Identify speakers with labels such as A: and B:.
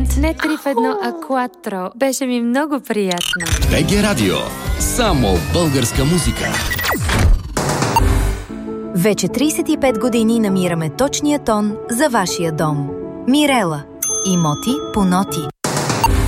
A: Не 3 в 1, а 4. Беше ми много приятно.
B: БГ Радио. Само българска музика.
C: Вече 35 години намираме точния тон за вашия дом. Мирела. Имоти по ноти.